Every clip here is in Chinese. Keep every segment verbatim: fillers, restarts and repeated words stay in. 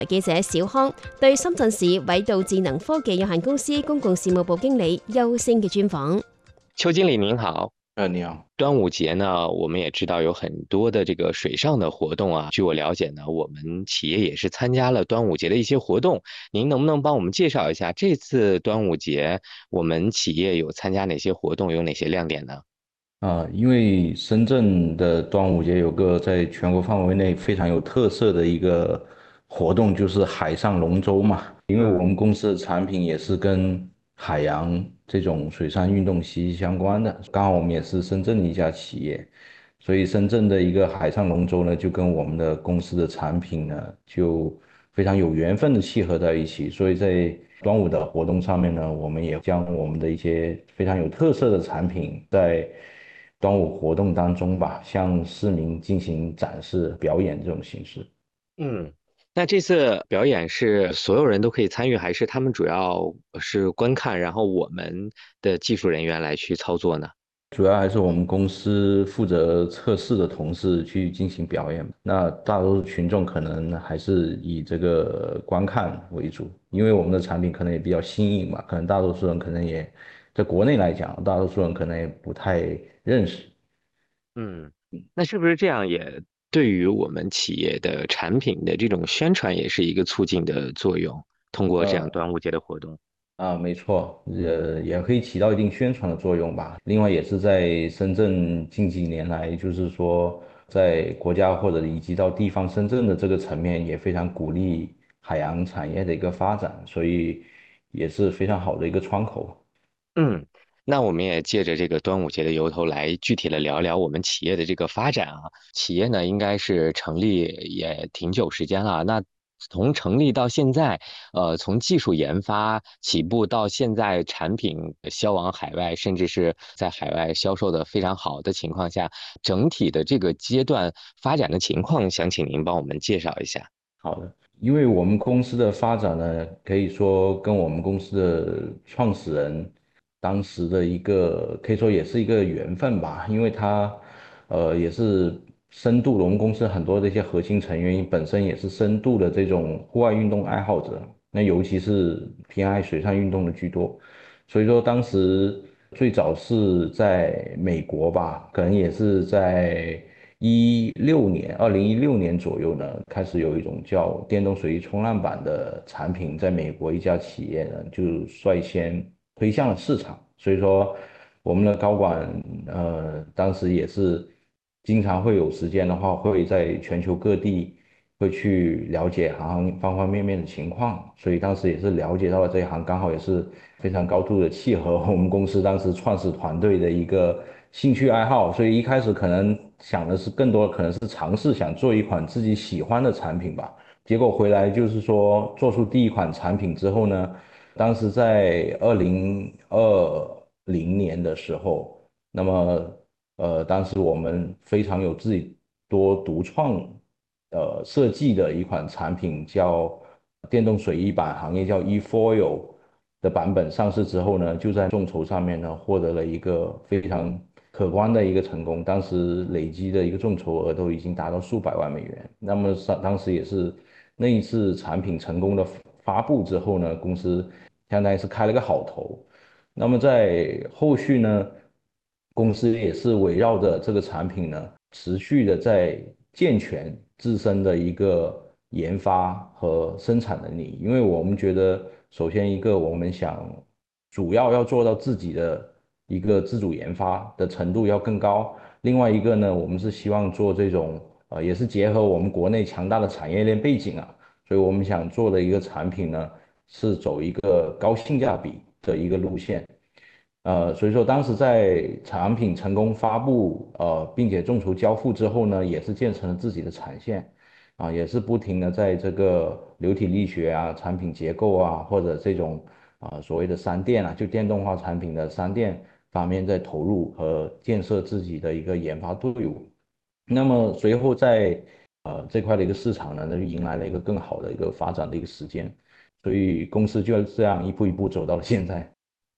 記者小康對深圳市緯度智能科技有限公司公共事務部經理邱星嘅專訪。 邱經理您好。 呃，你好。 端午節呢，我們也知道有很多的這個水上的活動啊。據我了解呢，我們企業也是參加了端午節的一些活動。您能不能幫我們介紹一下這次端午節我們企業有參加哪些活動，有哪些亮點呢？ 啊，因為深圳的端午節有個在全國範圍內非常有特色的一個活動，就是海上龍舟嘛。因為我們公司的產品也是跟海洋這種水上運動息息相關的，剛好我們也是深圳的一家企業，所以深圳的一個海上龍舟呢，就跟我們的公司的產品呢，就非常有緣分的契合在一起。所以在端午的活動上面呢，我們也將我們的一些非常有特色的產品在端午活動當中吧，向市民進行展示表演這種形式。 嗯，那這次表演是所有人都可以參與，還是他們主要是觀看，然後我們的技術人員來去操作呢？ 主要還是我們公司負責測試的同事去進行表演，那大多數群眾可能還是以這個觀看為主，因為我們的產品可能也比較新穎嘛，可能大多數人可能也在國內來講，大多數人可能也不太認識。 嗯，那是不是這樣也對於我們企業的產品的這種宣傳也是一個促進的作用，通過這樣端午節的活動？ 呃、啊，沒錯，呃，也可以起到一定宣傳的作用吧。另外也是在深圳近幾年來，就是說在國家或者以及到地方深圳的這個層面也非常鼓勵海洋產業的一個發展，所以也是非常好的一個窗口。 嗯，那我們也借着這個端午節的由頭來具體的聊聊我們企業的這個發展啊。企業呢應該是成立也挺久時間了，那從成立到現在，呃，從技術研發起步到現在產品銷往海外，甚至是在海外銷售的非常好的情況下，整體的這個階段發展的情況，想請您幫我們介紹一下。 好的，因為我們公司的發展呢，可以說跟我們公司的創始人當時的一個可以說也是一個緣分吧，因為他呃也是深度，我們公司很多的一些核心成員本身也是深度的這種戶外運動愛好者，那尤其是偏愛水上運動的居多，所以說當時最早是在美國吧，可能也是在一六年，二零一六年左右呢，開始有一種叫電動水翼衝浪板的產品，在美國一家企業呢就率先推向了市場，所以說我們的高管呃當時也是經常會有時間的話，會在全球各地會去了解行方方面面的情況，所以當時也是了解到了這一行，剛好也是非常高度的契合我們公司當時創始團隊的一個興趣愛好，所以一開始可能想的是更多可能是嘗試想做一款自己喜歡的產品吧，結果回來就是說做出第一款產品之後呢，當時在二零二零年的時候，那麼呃，當時我們非常有自己多獨創呃設計的一款產品叫電動水翼板，行業叫 eFoil 的版本上市之後呢，就在眾籌上面呢獲得了一個非常可觀的一個成功，當時累積的一個眾籌額都已經達到數百萬美元。那麼當時也是那一次產品成功的發布之後呢，公司相當於是開了個好頭。那麼在後續呢，公司也是圍繞着這個產品呢，持續的在健全自身的一個研發和生產能力。因為我們覺得，首先一個我們想主要要做到自己的一個自主研發的程度要更高。另外一個呢，我們是希望做這種呃，也是結合我們國內強大的產業鏈背景啊，所以我們想做的一個產品呢，是走一個高性價比的一個路線。呃，所以說當時在產品成功發布，呃，並且眾籌交付之後呢，也是建成了自己的產線，啊，也是不停的在這個流體力學啊、產品結構啊，或者這種啊所謂的商店啊，就電動化產品的商店方面在投入和建設自己的一個研發隊伍。那麼隨後在呃這塊的一個市場呢，那就迎來了一個更好的一個發展的一個時間，所以公司就這樣一步一步走到了現在。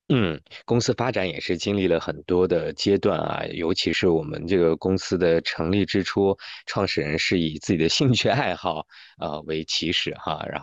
嗯，公司发展也是经历了很多的阶段啊，尤其是我们这个公司的成立之初，创始人是以自己的兴趣爱好呃为起始哈，然后。